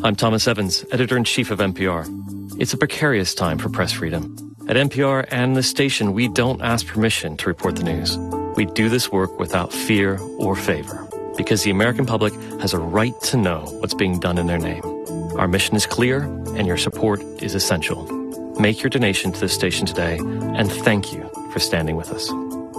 I'm Thomas Evans, editor-in-chief of NPR. It's a precarious time for press freedom. At NPR and the station, we don't ask permission to report the news. We do this work without fear or favor, because the American public has a right to know what's being done in their name. Our mission is clear, and your support is essential. Make your donation to the station today, and thank you for standing with us.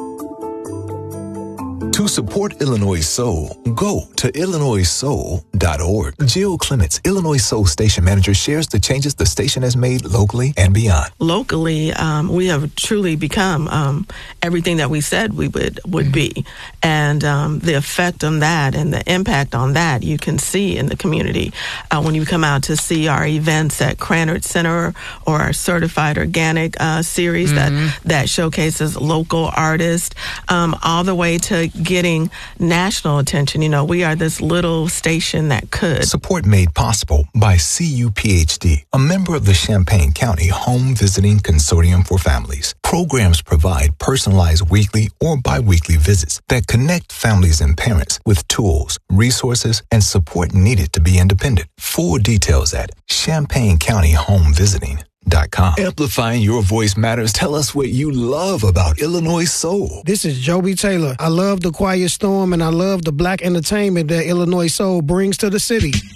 To support Illinois Soul, go to illinoissoul.org. Jill Clements, Illinois Soul station manager, shares the changes the station has made locally and beyond. Locally, we have truly become everything that we said we would be. And the effect on that and the impact on that you can see in the community when you come out to see our events at Krannert Center or our Certified Organic series that showcases local artists, all the way to getting national attention. You know, we are this little station that could. Support made possible by CUPHD, a member of the Champaign County Home Visiting Consortium for Families. Programs provide personalized weekly or bi-weekly visits that connect families and parents with tools, resources, and support needed to be independent. Full details at ChampaignCountyHomeVisiting.com. Amplifying your voice matters. Tell us what you love about Illinois Soul. This is Joby Taylor. I love the Quiet Storm and I love the black entertainment that Illinois Soul brings to the city.